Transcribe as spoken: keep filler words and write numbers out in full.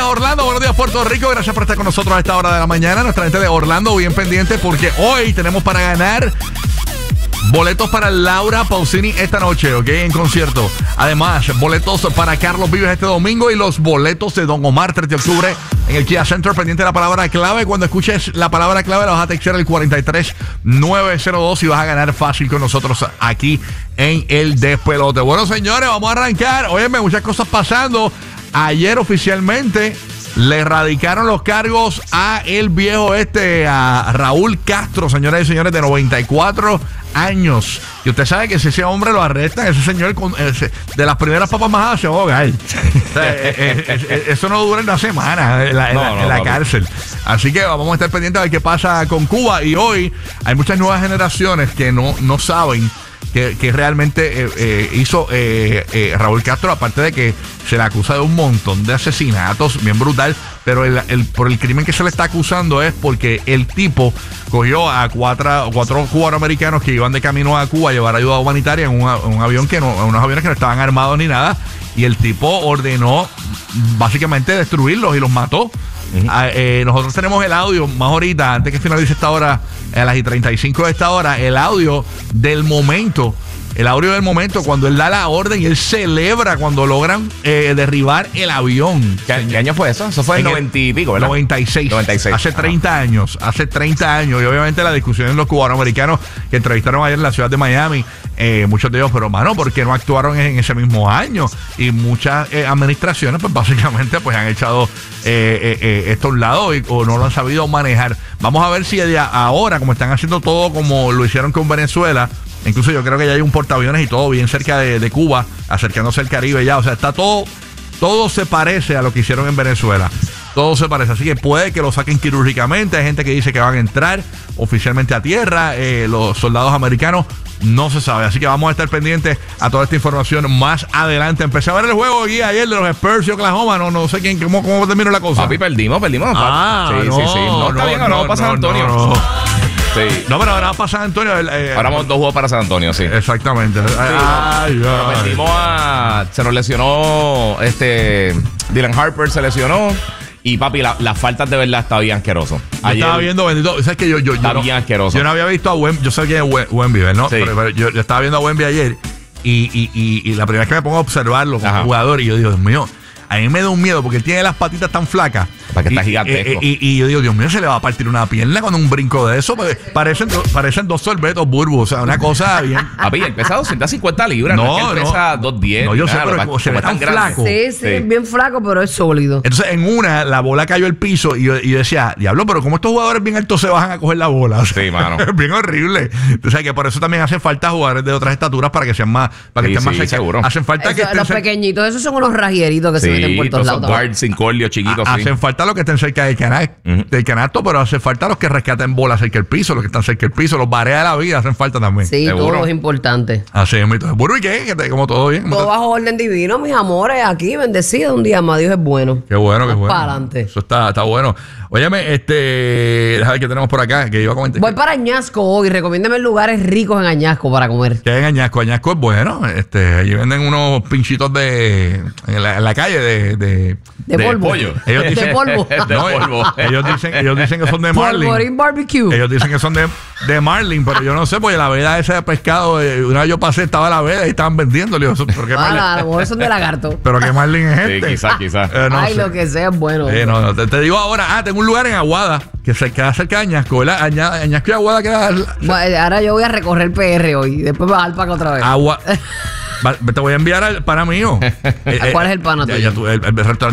Orlando, buenos días Puerto Rico, gracias por estar con nosotros a esta hora de la mañana. Nuestra gente de Orlando bien pendiente porque hoy tenemos para ganar boletos para Laura Pausini esta noche, ¿ok? En concierto. Además, boletos para Carlos Vives este domingo y los boletos de Don Omar tres de octubre en el Kia Center, pendiente de la palabra clave. Cuando escuches la palabra clave la vas a textear el cuatro tres nueve cero dos y vas a ganar fácil con nosotros aquí en el Despelote. Bueno, señores, vamos a arrancar. Óyeme, muchas cosas pasando. Ayer oficialmente le radicaron los cargos a el viejo este, a Raúl Castro, señoras y señores, de noventa y cuatro años. Y usted sabe que si ese hombre lo arrestan, ese señor con, ese, de las primeras papas majadas se ahoga. O sea, eh, eh, eh, eso no dura una semana en la, en no, la, no, en la cárcel. Así que vamos a estar pendientes a ver qué pasa con Cuba. Y hoy hay muchas nuevas generaciones que no, no saben que, que realmente eh, eh, hizo eh, eh, Raúl Castro, aparte de que se le acusa de un montón de asesinatos, bien brutal, pero el, el, por el crimen que se le está acusando es porque el tipo cogió a cuatro, cuatro cubanoamericanos que iban de camino a Cuba a llevar ayuda humanitaria en, una, en un avión que no, unos aviones que no estaban armados ni nada, y el tipo ordenó básicamente destruirlos y los mató. Uh-huh. Ah, eh, nosotros tenemos el audio más ahorita, antes que finalice esta hora, a las y treinta y cinco de esta hora, el audio del momento, el audio del momento cuando él da la orden y él celebra cuando logran eh, derribar el avión. ¿Qué, ¿Qué año fue eso? Eso fue en el noventa y pico, ¿verdad? noventa y seis. noventa y seis. Hace treinta Ajá. años, hace treinta años. Y obviamente la discusión en los cubanoamericanos que entrevistaron ayer en la ciudad de Miami, eh, muchos de ellos, pero mano, ¿por qué no actuaron en ese mismo año? Y muchas eh, administraciones, pues básicamente, pues han echado eh, eh, eh, esto a un lado y, o no lo han sabido manejar. Vamos a ver si de ahora, como están haciendo todo como lo hicieron con Venezuela, incluso yo creo que ya hay un portaaviones y todo bien cerca de, de Cuba, acercándose al Caribe ya. O sea, está todo, todo se parece a lo que hicieron en Venezuela. Todo se parece. Así que puede que lo saquen quirúrgicamente. Hay gente que dice que van a entrar oficialmente a tierra. Eh, los soldados americanos no se sabe. Así que vamos a estar pendientes a toda esta información más adelante. Empecé a ver el juego aquí ayer de los Spurs y Oklahoma. No, no sé quién, cómo, cómo terminó la cosa. Papi, perdimos, perdimos. Ah, sí, no, sí, sí. No, está no, bien, no, no, no, para San no, Antonio. No, no. Sí. No, pero ahora va para San Antonio. Eh, ahora vamos dos juegos para San Antonio, sí. Exactamente. Sí. Ay, ay. Perdimos a. Se nos lesionó este. Dylan Harper se lesionó. Y papi, las la faltas de verdad está bien asqueroso. Ayer, yo estaba viendo, bendito. ¿Sabes que yo, yo, está yo bien no, asqueroso. Yo no había visto a Wemby. Yo sé quién es Wemby, ¿no? Sí. Pero, pero yo, yo estaba viendo a Wemby ayer. Y, y, y, y la primera vez que me pongo a observarlo como Ajá. jugador, y yo digo, Dios mío, a mí me da un miedo porque él tiene las patitas tan flacas. Para que y, está gigantesco. Y, y, y yo digo, Dios mío, se le va a partir una pierna con un brinco de eso. Parecen, parecen dos sorbetos Burbu. O sea, una cosa bien. Papi, él pesa doscientas cincuenta libras. No, no es que él pesa no, doscientos diez. No, yo sé, nada, pero se ve tan flaco. Sí, sí, sí, es bien flaco, pero es sólido. Entonces, en una, la bola cayó al piso y yo, y yo decía, diablo, pero ¿cómo estos jugadores bien altos se bajan a coger la bola? O sea, sí, mano. Es bien horrible. O sea, que por eso también hacen falta jugadores de otras estaturas para que sean más, para que sí, estén más sí, secos. seguro. Hacen falta eso, que estén los pequeñitos, esos son unos rajieritos que sí, se meten por todos lados. Guards sin colio, chiquitos. A, sí. Hacen falta los que estén cerca del, cana uh-huh. del canasto, pero hace falta los que rescaten bolas cerca del piso, los que están cerca del piso, los bareas de la vida hacen falta también. Sí, ¿seguro? todo es importante. Así es, mito. ¿Burbu y qué? Como todo bien. Todo bajo orden divino, mis amores, aquí bendecido un día más. Dios es bueno. Qué bueno, qué bueno. Para adelante. Eso está, está bueno. Óyeme, este, déjame ver qué tenemos por acá, que iba a comentar. Voy para Añasco hoy, recomiéndeme lugares ricos en Añasco para comer. ¿Qué hay en Añasco? Añasco es bueno. Este, allí venden unos pinchitos de en la, en la calle de de, de, de polvo. pollo. Ellos dicen, de polvo. de no, polvo. Ellos dicen, ellos dicen que son de marlin. Polvorín barbecue. Ellos dicen que son de, de marlin, pero yo no sé, porque la veda esa de pescado, eh, una vez yo pasé, estaba la veda y estaban vendiéndole. ¿Pero qué marlin? Ah, a lo mejor son de lagarto. ¿Pero qué marlin es este? Sí, quizás, quizás. Eh, no Ay, sé. lo que sea es bueno. Eh, no, no, te, te digo ahora, ah, tengo un lugar en Aguada que se queda cerca de Añasco, ¿verdad? Aña, Añasco y Aguada queda. Bueno, ahora yo voy a recorrer P R hoy. Después voy a bajar para acá otra vez. Agua. Te voy a enviar al pana mío. ¿Cuál es el pana tuyo? El, el, el restaurante